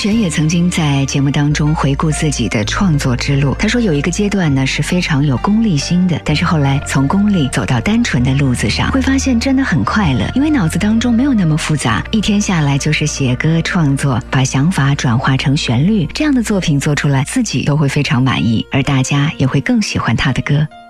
璇也曾经在节目当中回顾自己的创作之路，他说有一个阶段呢是非常有功利心的，但是后来从功利走到单纯的路子上，会发现真的很快乐，因为脑子当中没有那么复杂，一天下来就是写歌创作，把想法转化成旋律，这样的作品做出来自己都会非常满意，而大家也会更喜欢他的歌。